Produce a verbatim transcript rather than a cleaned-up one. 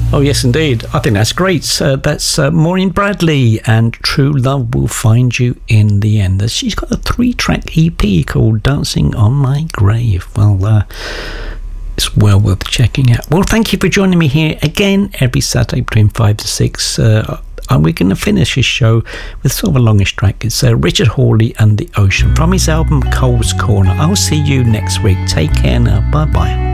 Oh, yes, indeed. I think that's great. Uh, that's uh, Maureen Bradley and True Love Will Find You in the End. She's got a three-track E P called Dancing on My Grave. Well, uh, it's well worth checking out. Well, thank you for joining me here again every Saturday between five to six. Uh, and we're going to finish his show with sort of a longish track. It's uh, Richard Hawley and the Ocean from his album Cole's Corner. I'll see you next week. Take care now. Bye-bye.